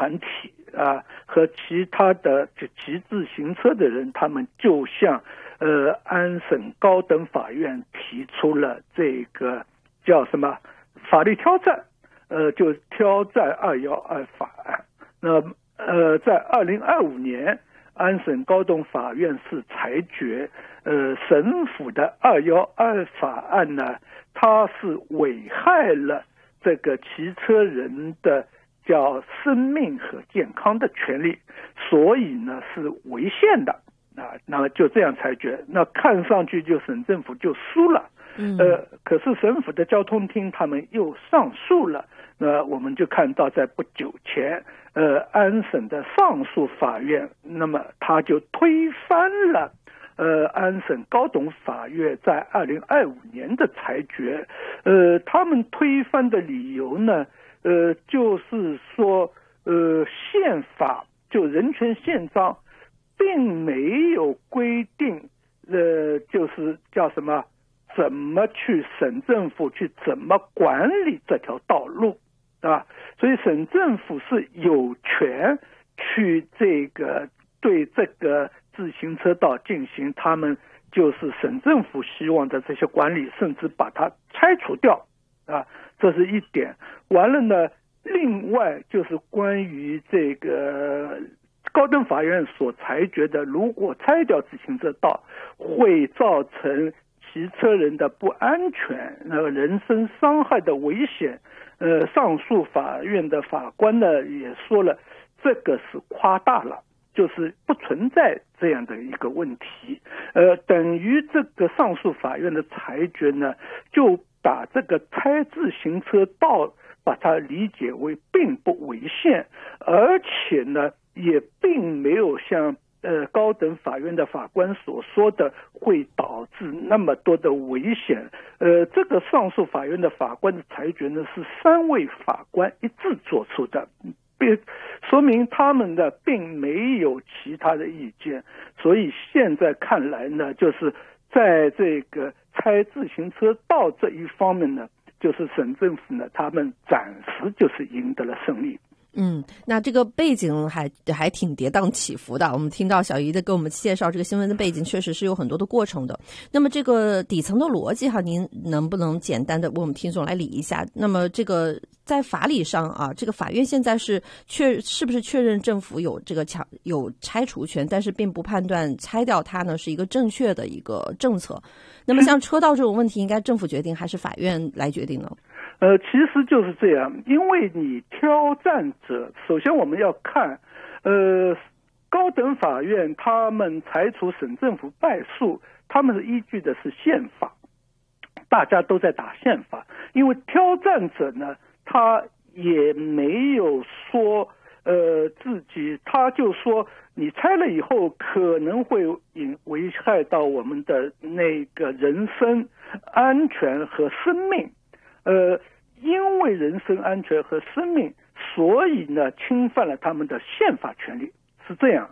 团体和其他的骑自行车的人，他们就向安省高等法院提出了这个叫什么法律挑战，就挑战212法案。那在2025年，安省高等法院是裁决，省府的212法案呢，它是危害了这个骑车人的叫生命和健康的权利，所以呢是违宪的那么就这样裁决。那看上去就省政府就输了，可是省府的交通厅他们又上诉了。那我们就看到在不久前，安省的上诉法院，那么他就推翻了安省高等法院在2025年的裁决。他们推翻的理由呢，就是说宪法就人权宪章并没有规定就是叫什么怎么去省政府去怎么管理这条道路所以省政府是有权去对这个自行车道进行他们就是省政府希望的这些管理，甚至把它拆除掉这是一点。完了呢，另外就是关于这个高等法院所裁决的，如果拆掉自行车道会造成骑车人的不安全，人身伤害的危险，上诉法院的法官呢也说了，这个是夸大了，就是不存在这样的一个问题。等于这个上诉法院的裁决呢，就把这个拆自行车道把它理解为并不违宪，而且呢也并没有像高等法院的法官所说的会导致那么多的危险。这个上诉法院的法官的裁决呢是3位法官一致做出的，说明他们呢并没有其他的意见。所以现在看来呢，就是在这个拆自行车道这一方面呢，就是省政府呢他们暂时就是赢得了胜利。 那这个背景还挺跌宕起伏的。我们听到小姨的给我们介绍这个新闻的背景，确实是有很多的过程的。那么这个底层的逻辑您能不能简单的为我们听众来理一下？那么这个在法理上这个法院现在是不是确认政府有这个有拆除权，但是并不判断拆掉它呢是一个正确的一个政策？那么像车道这种问题，应该政府决定还是法院来决定呢？ 其实就是这样，因为你挑战者，首先我们要看，高等法院他们裁除省政府败诉，他们是依据的是宪法，大家都在打宪法。因为挑战者呢，他也没有说自己，他就说你拆了以后可能会危害到我们的那个人身安全和生命。因为人身安全和生命，所以呢侵犯了他们的宪法权利，是这样。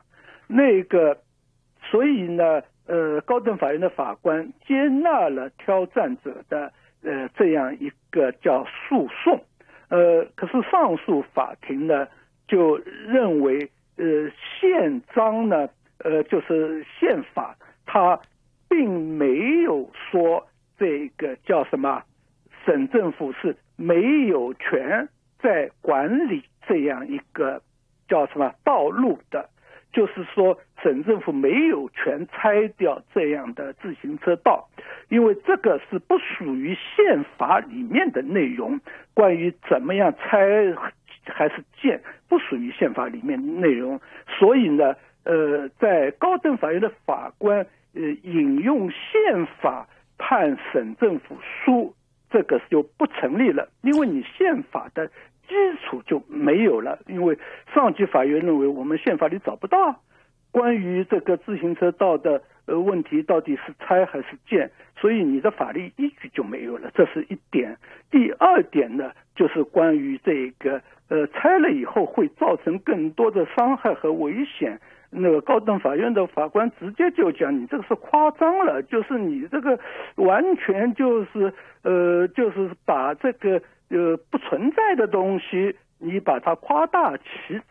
所以呢高等法院的法官接纳了挑战者的这样一个叫诉讼。可是上诉法庭呢就认为宪章呢就是宪法，它并没有说这个叫什么省政府是没有权在管理这样一个叫什么道路的，就是说省政府没有权拆掉这样的自行车道，因为这个是不属于宪法里面的内容，关于怎么样拆还是建不属于宪法里面的内容。所以呢在高等法院的法官引用宪法判省政府输，这个就不成立了，因为你宪法的基础就没有了。因为上级法院认为我们宪法里找不到关于这个自行车道的问题到底是拆还是建，所以你的法律依据就没有了，这是一点。第二点呢，就是关于这个拆了以后会造成更多的伤害和危险。那个高等法院的法官直接就讲，你这个是夸张了，就是你这个完全就是把这个不存在的东西你把它夸大其